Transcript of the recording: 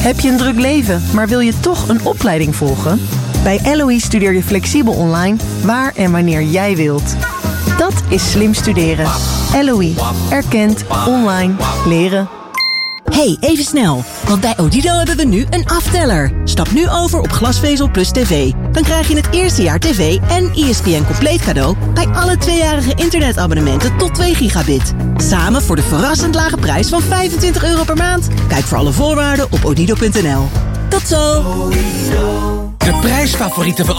Heb je een druk leven, maar wil je toch een opleiding volgen? Bij LOE studeer je flexibel online, waar en wanneer jij wilt. Dat is slim studeren. LOE. Erkend. Online. Leren. Hey, even snel. Want bij Odido hebben we nu een afteller. Stap nu over op glasvezel plus tv. Dan krijg je het eerste jaar tv en ESPN compleet cadeau bij alle 2-jarige internetabonnementen tot 2 gigabit. Samen voor de verrassend lage prijs van €25 per maand. Kijk voor alle voorwaarden op odido.nl. Tot zo! De prijsfavorieten van